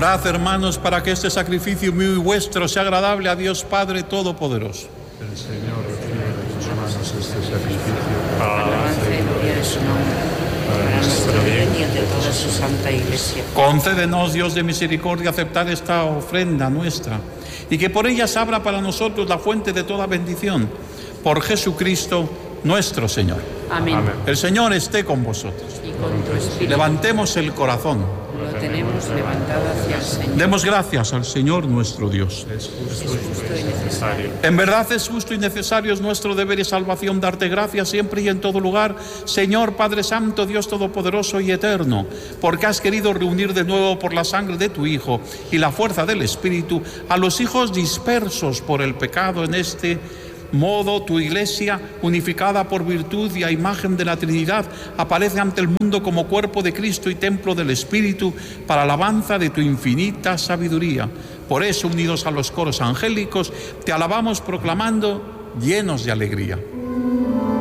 Orad, hermanos, para que este sacrificio mío y vuestro sea agradable a Dios Padre Todopoderoso. El Señor recibe de tus manos este sacrificio Para alabanza y gloria de su nombre, para nuestro bien y el de toda su santa Iglesia. Concédenos, Dios de misericordia, aceptar esta ofrenda nuestra y que por ella se abra para nosotros la fuente de toda bendición. Por Jesucristo nuestro Señor. Amén. El Señor esté con vosotros. Y con tu espíritu. Levantemos el corazón. Lo tenemos levantado hacia el Señor. Demos gracias al Señor nuestro Dios. es justo Es justo y necesario. En verdad es justo y necesario, es nuestro deber y salvación darte gracias siempre y en todo lugar, Señor Padre Santo, Dios Todopoderoso y Eterno, porque has querido reunir de nuevo por la sangre de tu Hijo y la fuerza del Espíritu a los hijos dispersos por el pecado en este modo. Tu Iglesia, unificada por virtud y a imagen de la Trinidad, aparece ante el mundo como cuerpo de Cristo y templo del Espíritu para alabanza de tu infinita sabiduría. Por eso, unidos a los coros angélicos, te alabamos proclamando llenos de alegría.